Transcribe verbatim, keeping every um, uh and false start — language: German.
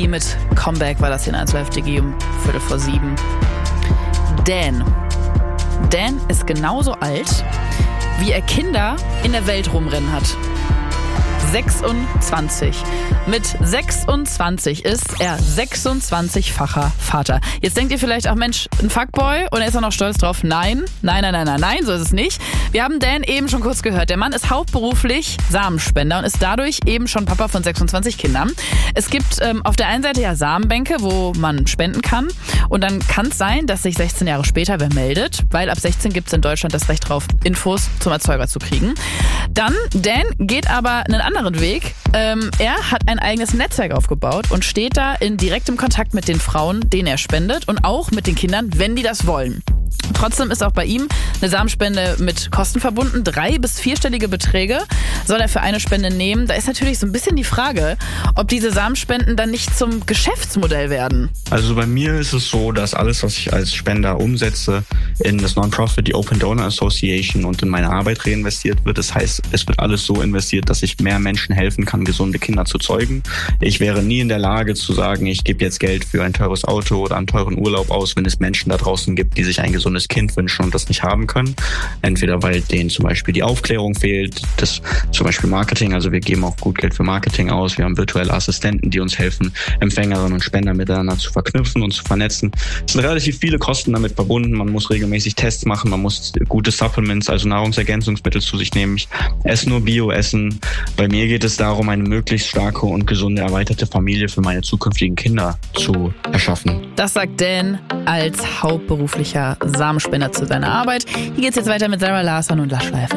Diggi mit Comeback war das hier in eins Live Diggi um Viertel vor sieben. Dan. Dan ist genauso alt, wie er Kinder in der Welt rumrennen hat. sechsundzwanzig. Mit sechsundzwanzig ist er sechsundzwanzig-facher Vater. Jetzt denkt ihr vielleicht, ach Mensch, ein Fuckboy und er ist auch noch stolz drauf. Nein, nein, nein, nein, nein, nein, so ist es nicht. Wir haben Dan eben schon kurz gehört. Der Mann ist hauptberuflich Samenspender und ist dadurch eben schon Papa von sechsundzwanzig Kindern. Es gibt ähm, auf der einen Seite ja Samenbänke, wo man spenden kann. Und dann kann es sein, dass sich sechzehn Jahre später wer meldet, weil ab sechzehn gibt es in Deutschland das Recht drauf, Infos zum Erzeuger zu kriegen. Dann, Dan geht aber einen anderen Weg. Ähm, er hat ein eigenes Netzwerk aufgebaut und steht da in direktem Kontakt mit den Frauen, denen er spendet und auch mit den Kindern, wenn die das wollen. Trotzdem ist auch bei ihm eine Samenspende mit Kosten verbunden. Drei- bis vierstellige Beträge soll er für eine Spende nehmen. Da ist natürlich so ein bisschen die Frage, ob diese Samenspenden dann nicht zum Geschäftsmodell werden. Also bei mir ist es so, dass alles, was ich als Spender umsetze, in das Non-Profit, die Open Donor Association und in meine Arbeit reinvestiert wird. Das heißt, es wird alles so investiert, dass ich mehr Menschen helfen kann, gesunde Kinder zu zeugen. Ich wäre nie in der Lage zu sagen, ich gebe jetzt Geld für ein teures Auto oder einen teuren Urlaub aus, wenn es Menschen da draußen gibt, die sich ein gesundes Kind wünschen und das nicht haben können. Entweder weil denen zum Beispiel die Aufklärung fehlt, das zum Beispiel Marketing, also wir geben auch gut Geld für Marketing aus, wir haben virtuelle Assistenten, die uns helfen, Empfängerinnen und Spender miteinander zu verknüpfen und zu vernetzen. Es sind relativ viele Kosten damit verbunden, man muss regelmäßig Tests machen, man muss gute Supplements, also Nahrungsergänzungsmittel zu sich nehmen. Ich esse nur Bio-Essen. Bei mir geht es darum, eine möglichst starke und gesunde, erweiterte Familie für meine zukünftigen Kinder zu erschaffen. Das sagt Dan als hauptberuflicher Samenspender zu seiner Arbeit. Hier geht's jetzt weiter mit Sarah Larsson und Lush Life.